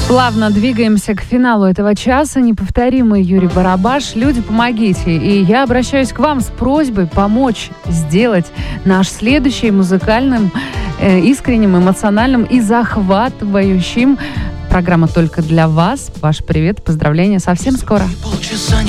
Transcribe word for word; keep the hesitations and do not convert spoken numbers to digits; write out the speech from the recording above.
Плавно двигаемся к финалу этого часа. Неповторимый Юрий Барабаш. Люди, помогите. И я обращаюсь к вам с просьбой помочь сделать наш следующий музыкальным, э, искренним, эмоциональным и захватывающим. Программа только для вас. Ваш привет, поздравления. Совсем скоро.